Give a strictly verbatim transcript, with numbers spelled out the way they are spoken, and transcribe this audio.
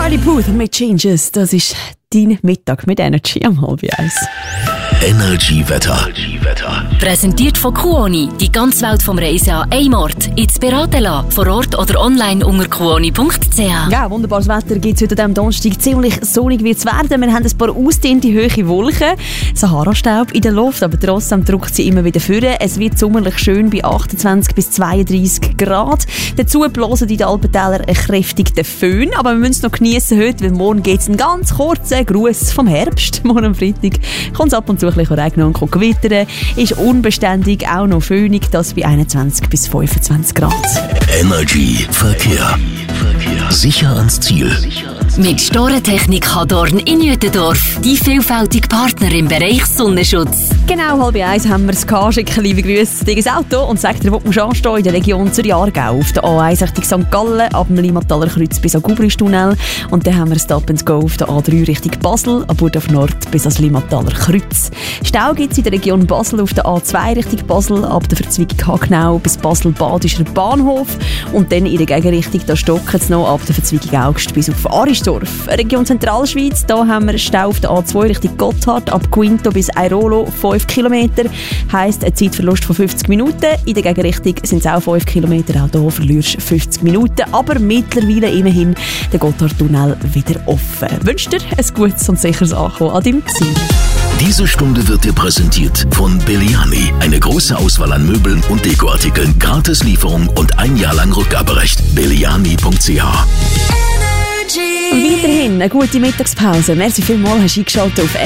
Charlie Puth mit Changes, das ist dein Mittag mit Energy am halb eins. Energy Wetter. Präsentiert von Kuoni. Die ganze Welt vom Reisen an einem Ort. Jetzt beraten lassen. Vor Ort oder online unter kuoni punkt c h. Ja, wunderbares Wetter gibt es heute am Donnerstag. Ziemlich sonnig wird es werden. Wir haben ein paar ausdehnte hohe Wolken. Sahara-Staub in der Luft, aber trotzdem drückt sie immer wieder vor. Es wird sommerlich schön bei achtundzwanzig bis zweiunddreissig Grad. Dazu blasen in den Alpentälern ein kräftiger Föhn. Aber wir müssen es noch geniessen heute, weil morgen geht es einen ganz kurzen Gruß vom Herbst. Morgen am Freitag kommt es ab und zu ein bisschen regnen und gewittern. Ist unbeständig, auch noch föhnig, das bei einundzwanzig bis fünfundzwanzig Grad. Energy Verkehr. Sicher ans Ziel. Mit Storentechnik Hadorn in Jütendorf. Die vielfältige Partner im Bereich Sonnenschutz. Genau, halb eins haben wir es gehabt. Schicken liebe Grüße dir ins Auto und sagt dir, wo du anstehen in der Region Zürich-Aargau. Auf der A eins Richtung Sankt Gallen, ab dem Limmataler Kreuz bis am Gubristunnel. Und dann haben wir Stop and Go auf der A drei Richtung Basel, ab Burdorf Nord bis ans Limmataler Kreuz. Stau gibt es in der Region Basel auf der A zwei Richtung Basel, ab der Verzweigung Hagenau bis Basel-Badischer Bahnhof. Und dann in der Gegenrichtung, da stocken es noch ab der Verzweigung Augst bis auf Aristorf. Region Zentralschweiz, da haben wir Stau auf der A zwei Richtung Gotthard, ab Quinto bis Airolo, fünf Kilometer. Heisst ein Zeitverlust von fünfzig Minuten. In der Gegenrichtung sind es auch fünf Kilometer, auch hier verlierst du fünfzig Minuten. Aber mittlerweile immerhin der Gotthardtunnel wieder offen. Wünsche dir ein gutes und sicheres Ankommen an deinem Ziel. Diese Stunde wird dir präsentiert von Belliani. Eine große Auswahl an Möbeln und Dekoartikeln, gratis Lieferung und ein Jahr lang Rückgaberecht. belliani punkt c h. Weiterhin eine gute Mittagspause. Merci vielmals, hast du eingeschaltet auf